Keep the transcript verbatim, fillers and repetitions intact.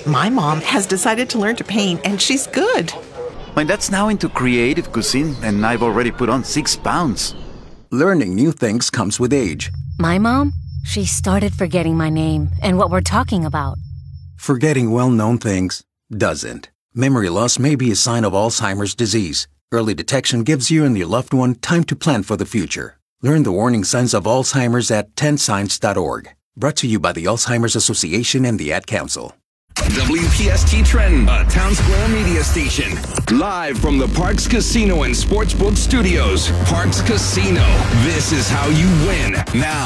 My mom has decided to learn to paint, and she's good. My dad's now into creative cuisine, and I've already put on six pounds. Learning new things comes with age. My mom, she started forgetting my name and what we're talking about. Forgetting well-known things doesn't. Memory loss may be a sign of Alzheimer's disease. Early detection gives you and your loved one time to plan for the future. Learn the warning signs of Alzheimer's at ten signs dot org. Brought to you by the Alzheimer's Association and the Ad Council. W P S T Trend, a Town Square media station. Live from the Parks Casino and Sportsbook Studios. Parks Casino. This is how you win. Now.